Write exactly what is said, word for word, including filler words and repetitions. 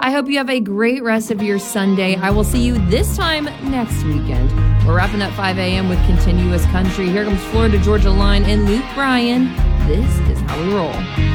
I hope you have a great rest of your Sunday. I will see you this time next weekend. We're wrapping up five a.m. with Continuous Country. Here comes Florida Georgia Line and Luke Bryan. This is how we roll.